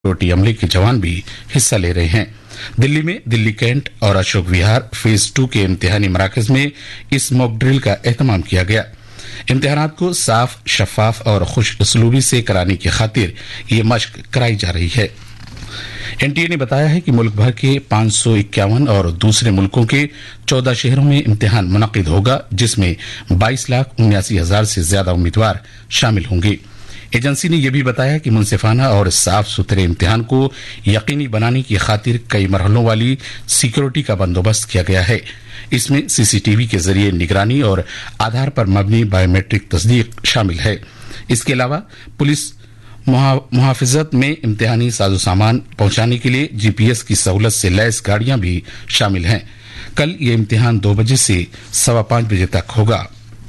Security अमले के जवान भी हिस्सा ले रहे हैं। दिल्ली में दिल्ली कैंट और अशोक विहार फेज 2 के इम्तिहानी मराकज में इस मॉक ड्रिल का एहतमाम किया गया। इम्तिहानात को साफ, शफाफ और खुश उसलूबी से कराने की खातिर ये मशक कराई जा रही है। एनटीए ने बताया है कि मुल्क भर के 551 और दूसरे मुल्कों के 14 शहरों में इम्तिहान मुनक्किद होगा, जिसमें 22,79,000 से ज्यादा उम्मीदवार शामिल होंगे। एजेंसी ने यह भी बताया कि मुनसिफाना और साफ सुथरे इम्तिहान को यकीनी बनाने की खातिर कई मरहलों वाली सिक्योरिटी का बंदोबस्त किया गया है। इसमें सीसीटीवी के जरिए निगरानी और आधार पर मबनी बायोमेट्रिक तस्दीक शामिल है। इसके अलावा पुलिस मुहाफिजत में इम्तिहानी साजो सामान पहुंचाने के लिए जीपीएस की सहूलत से लैस गाड़ियां भी शामिल हैं। कल ये इम्तिहान 2 बजे से 5:15 बजे तक होगा।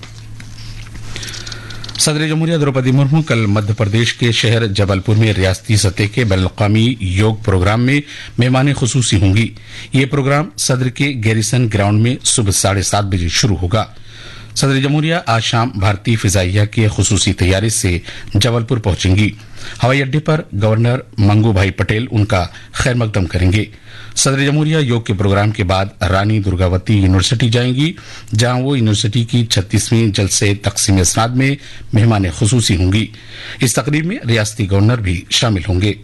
सदर जमहूरिया द्रौपदी मुर्मू कल मध्य प्रदेश के शहर जबलपुर में रियासती सतह के बैनुल-अक़वामी योग प्रोग्राम में मेहमान खुसूसी होंगी। ये प्रोग्राम सदर के गैरिसन ग्राउंड में सुबह 7:30 बजे शुरू होगा। सदर जमहूरिया आज शाम भारतीय फिजाइया के खुसूसी तैयारी से जबलपुर पहुंचेंगी। हवाई अड्डे पर गवर्नर मंगू भाई पटेल उनका खैर मकदम करेंगे। सदर जमहूरिया योग के प्रोग्राम के बाद रानी दुर्गावती यूनिवर्सिटी जाएंगी, जहां वो यूनिवर्सिटी की 36वीं जलसे तकसीम इसनाद में मेहमान खुसूसी होंगी। इस तकरीब में रियासती गवर्नर भी शामिल होंगे।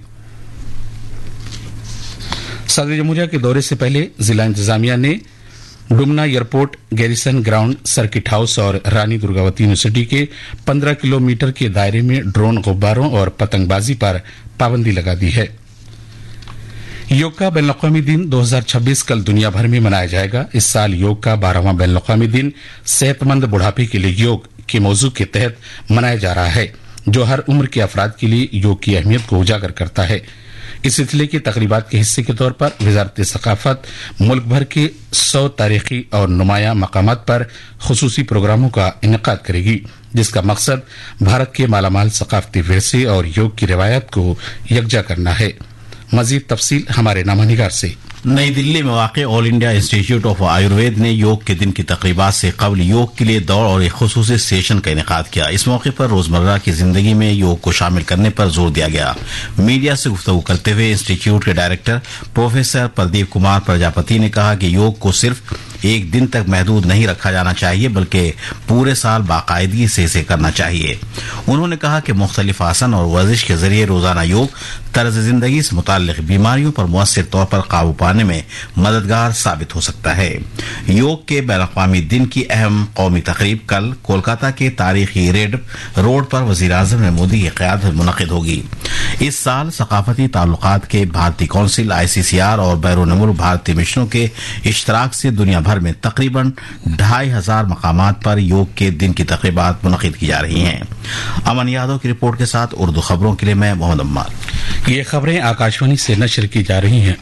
सदर जमहूरिया के दौरे से पहले जिला इंतजामिया ने Dumna airport, garrison ground, circuit house और रानी दुर्गावती यूनिवर्सिटी के 15 किलोमीटर के दायरे में ड्रोन, गुब्बारों और पतंगबाजी पर पाबंदी लगा दी है। योग का बैनुल-अक़वामी दिन 2026 कल दुनिया भर में मनाया जाएगा। इस साल योग का 12वां बैनुल-अक़वामी दिन सेहतमंद बुढ़ापे के लिए योग के मौजू के तहत मनाया जा रहा है, जो हर उम्र के अफराद के लिए योग की अहमियत को उजागर करता है। इस सिलसिले की तकरीबात के हिस्से के तौर पर वजारत सकाफत मुल्क भर के 100 तारीखी और नुमाया मकामात पर खुसूसी प्रोग्रामों का इनेकाद करेगी, जिसका मकसद भारत के मालामाल सकाफती विरसे और योग की रिवायत को यकजा करना है। मजीद तफसील हमारे नामानिगार से। नई दिल्ली में वाक़ all India institute of Ayurveda ने योग के दिन की तकरीबात से कबल योग के लिए दौड़ और एक खुसूसी सेशन का इनेकाद किया। इस मौके पर रोजमर्रा की जिंदगी में योग को शामिल करने पर जोर दिया गया। मीडिया से गुफ्तगू करते हुए इंस्टीट्यूट के डायरेक्टर प्रोफेसर प्रदीप कुमार प्रजापति ने कहा कि योग को सिर्फ एक दिन तक महदूद नहीं रखा जाना चाहिए, बल्कि पूरे साल बाकायदगी से इसे करना चाहिए। उन्होंने कहा कि मुख्तलिफ आसन और वर्जिश के जरिए रोजाना योग तर्ज जिंदगी से मुताल्लिक बीमारियों पर मुअस्सिर तौर पर काबू पाने में मददगार साबित हो सकता है। योग के बैनुल-अक़वामी दिन की अहम कौमी तकरीब कल कोलकाता के तारीखी रेड रोड पर वज़ीर-ए-आज़म नरेंद्र मोदी की क़यादत में मुनक़िद होगी। इस साल सकाफती ताल्लुकात के भारतीय कौंसिल, ICCR और बैरून मुल्क भारतीय मिशनों के इश्तराक से दुनिया भर में तकरीबन 2,500 मकामात पर योग के दिन की तकरीबात मुनक़िद की जा रही हैं। अमन यादव की रिपोर्ट के साथ उर्दू खबरों के लिए मैं मोहम्मद अम्मार। ये खबरें आकाशवाणी से नशर की जा रही हैं।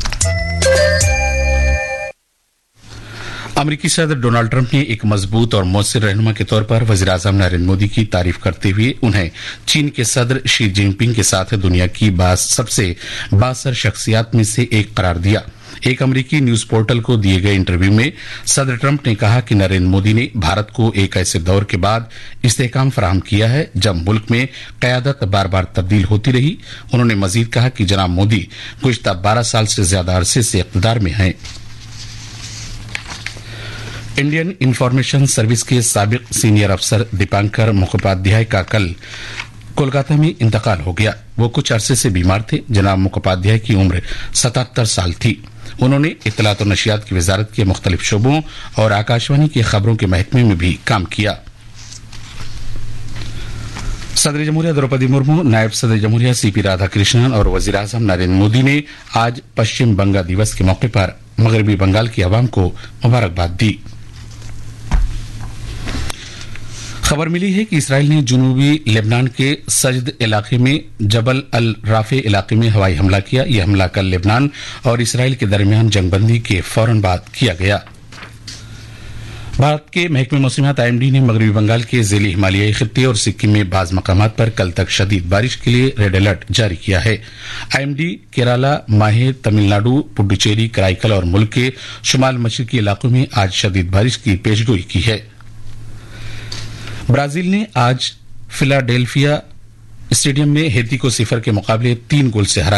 अमेरिकी सदर डोनाल्ड ट्रंप ने एक मजबूत और मौसर रहनुमा के तौर पर वज़ीर-ए-आज़म नरेंद्र मोदी की तारीफ करते हुए उन्हें चीन के सदर शी जिनपिंग के साथ दुनिया की सबसे बासर शख्सियात में से एक करार दिया। एक अमेरिकी न्यूज पोर्टल को दिए गए इंटरव्यू में सदर ट्रंप ने कहा कि नरेंद्र मोदी ने भारत को एक ऐसे दौर के बाद इस्तेहकाम फराहम किया है जब मुल्क में क़यादत बार बार तब्दील होती रही। उन्होंने मजीद कहा कि जनाब मोदी गुज़िश्ता 12 साल से ज्यादा अरसे से इक़्तिदार में हैं। इंडियन इंफॉर्मेशन सर्विस के साबिक सीनियर अफसर दीपांकर मुखोपाध्याय का कल कोलकाता में इंतकाल हो गया। वो कुछ अरसे से बीमार थे। जनाब मुखोपाध्याय की उम्र 77 साल थी। उन्होंने इत्तलात और नशियात की वजारत के मुख्तलिफ शोबों और आकाशवाणी के खबरों के महकमे में भी काम किया। सदर जमहूरिया द्रौपदी मुर्मू, नायब सदर जमहूरिया CP राधाकृष्णन और वज़ीर-ए-आज़म नरेंद्र मोदी ने आज पश्चिम बंगा दिवस के मौके पर मगरबी बंगाल की आवाम को मुबारकबाद दी। खबर मिली है कि इसराइल ने जनूबी लेबनान के सज्द इलाके में जबल अल राफे इलाके में हवाई हमला किया। यह हमला कल लेबनान और इसराइल के दरमियान जंगबंदी के फौरन बाद किया गया। भारत के महकमे मौसमियात IMD ने मगरबी बंगाल के ज़िली हिमालयाई खित्ते और सिक्किम में बाज़ मकामात पर कल तक शदीद बारिश के लिए रेड अलर्ट जारी किया है। IMD केरला, माहे, तमिलनाडु, पुडुचेरी, कराईकल और मुल्क के शुमाल मशरकी इलाकों में आज शदीद बारिश की पेशगोई की है। ब्राजील ने आज फिलाडेल्फिया स्टेडियम में हेती को 0 के मुकाबले 3 गोल से हरा